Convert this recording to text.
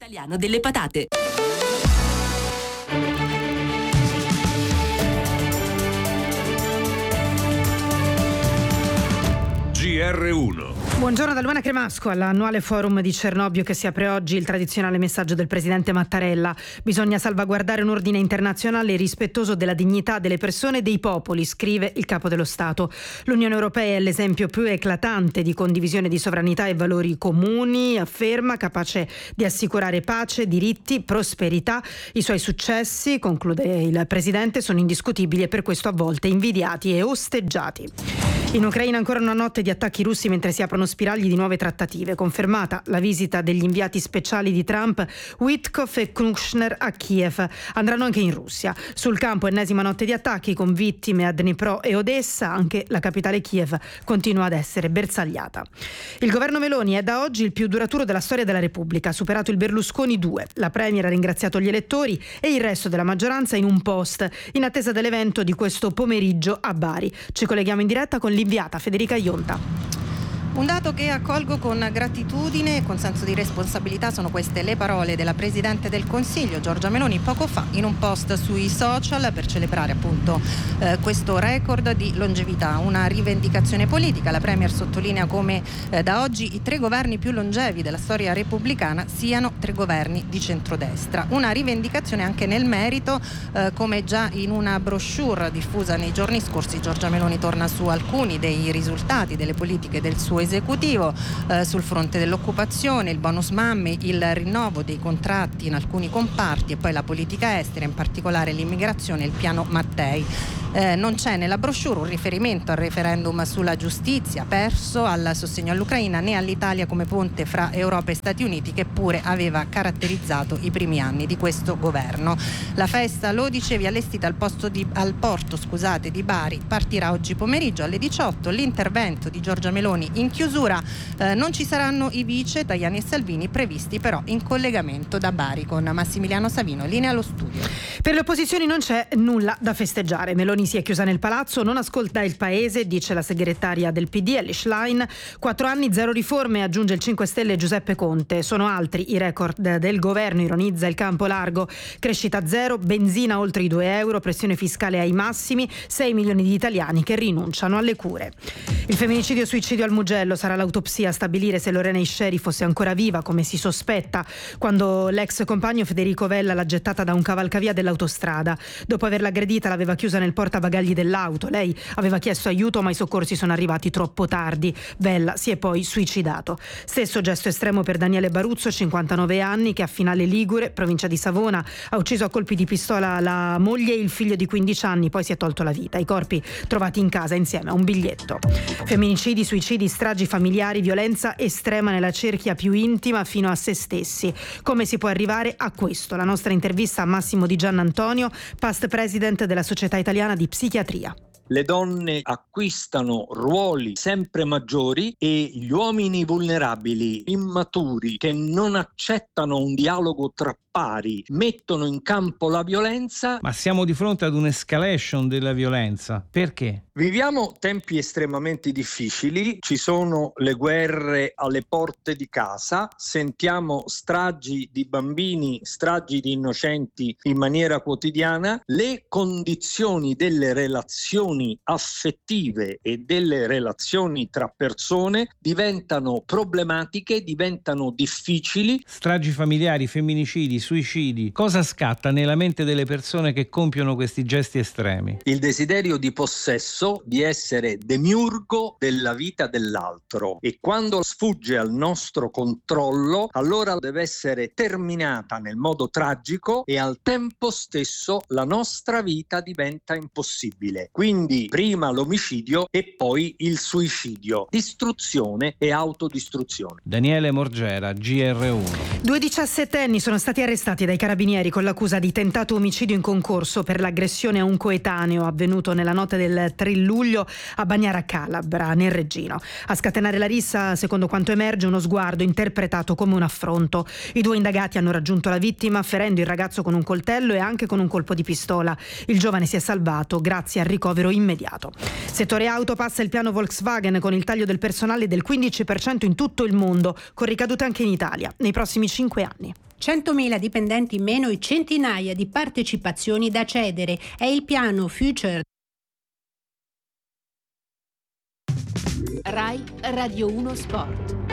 Italiano delle patate. GR1. Buongiorno da Luana Cremasco. All'annuale forum di Cernobbio che si apre oggi, il tradizionale messaggio del presidente Mattarella: bisogna salvaguardare un ordine internazionale rispettoso della dignità delle persone e dei popoli, scrive il capo dello Stato. L'Unione Europea è l'esempio più eclatante di condivisione di sovranità e valori comuni, afferma, capace di assicurare pace, diritti, prosperità. I suoi successi, conclude il presidente, sono indiscutibili e per questo a volte invidiati e osteggiati. In Ucraina ancora una notte di attacchi russi mentre si aprono spiragli di nuove trattative. Confermata la visita degli inviati speciali di Trump, Witkoff e Kushner a Kiev. Andranno anche in Russia. Sul campo ennesima notte di attacchi con vittime a Dnipro e Odessa. Anche la capitale Kiev continua ad essere bersagliata. Il governo Meloni è da oggi il più duraturo della storia della Repubblica. Ha superato il Berlusconi 2. La premier ha ringraziato gli elettori e il resto della maggioranza in un post, in attesa dell'evento di questo pomeriggio a Bari. Ci colleghiamo in diretta con l'inviata Federica Ionta. Un dato che accolgo con gratitudine e con senso di responsabilità sono queste le parole della Presidente del Consiglio Giorgia Meloni poco fa in un post sui social per celebrare appunto questo record di longevità, una rivendicazione politica. La Premier sottolinea come da oggi i 3 governi più longevi della storia repubblicana siano 3 governi di centrodestra. Una rivendicazione anche nel merito, come già in una brochure diffusa nei giorni scorsi Giorgia Meloni torna su alcuni dei risultati delle politiche del suo esecutivo sul fronte dell'occupazione, il bonus mamme, il rinnovo dei contratti in alcuni comparti e poi la politica estera, in particolare l'immigrazione e il piano Mattei. Non c'è nella brochure un riferimento al referendum sulla giustizia perso, al sostegno all'Ucraina né all'Italia come ponte fra Europa e Stati Uniti, che pure aveva caratterizzato i primi anni di questo governo. La festa, lo dicevi, allestita al porto di Bari partirà oggi pomeriggio alle 18. L'intervento di Giorgia Meloni in chiusura. Non ci saranno i vice Tajani e Salvini, previsti però in collegamento da Bari con Massimiliano Savino. Linea allo studio. Per le opposizioni non c'è nulla da festeggiare. Meloni si è chiusa nel palazzo, non ascolta il paese, dice la segretaria del PD Elly Schlein. 4 anni, 0 riforme, aggiunge il 5 Stelle Giuseppe Conte. Sono altri i record del governo, ironizza il campo largo. Crescita 0, benzina oltre i 2 euro, pressione fiscale ai massimi, 6 milioni di italiani che rinunciano alle cure. Il femminicidio-suicidio al Mugello, sarà l'autopsia a stabilire se Lorena Isceri fosse ancora viva, come si sospetta, quando l'ex compagno Federico Vella l'ha gettata da un cavalcavia dell'autostrada. Dopo averla aggredita l'aveva chiusa nel portabagagli dell'auto. Lei aveva chiesto aiuto ma i soccorsi sono arrivati troppo tardi. Vella si è poi suicidato. Stesso gesto estremo per Daniele Baruzzo, 59 anni, che a Finale Ligure, provincia di Savona, ha ucciso a colpi di pistola la moglie e il figlio di 15 anni, poi si è tolto la vita. I corpi trovati in casa insieme a un biglietto. Femminicidi, suicidi, stragi familiari, violenza estrema nella cerchia più intima fino a se stessi. Come si può arrivare a questo? La nostra intervista a Massimo Di Giannantonio, past president della Società Italiana di Psichiatria. Le donne acquistano ruoli sempre maggiori e gli uomini vulnerabili, immaturi, che non accettano un dialogo tra pari, mettono in campo la violenza. Ma siamo di fronte ad un'escalation della violenza. Perché? Viviamo tempi estremamente difficili, ci sono le guerre alle porte di casa, sentiamo stragi di bambini, stragi di innocenti in maniera quotidiana. Le condizioni delle relazioni affettive e delle relazioni tra persone diventano problematiche, diventano difficili. Stragi familiari, femminicidi, suicidi. Cosa scatta nella mente delle persone che compiono questi gesti estremi? Il desiderio di possesso, di essere demiurgo della vita dell'altro, e quando sfugge al nostro controllo allora deve essere terminata nel modo tragico e al tempo stesso la nostra vita diventa impossibile. Quindi prima l'omicidio e poi il suicidio, distruzione e autodistruzione. Daniele Morgera, GR1. 2 diciassettenni sono stati arrestati dai carabinieri con l'accusa di tentato omicidio in concorso per l'aggressione a un coetaneo avvenuto nella notte del 3 luglio a Bagnara Calabra, nel Reggino. A scatenare la rissa, secondo quanto emerge, uno sguardo interpretato come un affronto. I 2 indagati hanno raggiunto la vittima ferendo il ragazzo con un coltello e anche con un colpo di pistola. Il giovane si è salvato grazie al ricovero immediato. Settore auto, passa il piano Volkswagen con il taglio del personale del 15% in tutto il mondo, con ricadute anche in Italia nei prossimi 5 anni. 100.000 dipendenti in meno e centinaia di partecipazioni da cedere. È il piano Future. Rai Radio 1 Sport.